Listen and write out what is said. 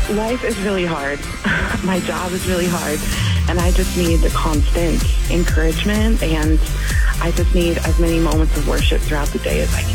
Life is really hard. My job is really hard. And I just need the constant encouragement, and I just need as many moments of worship throughout the day as I can.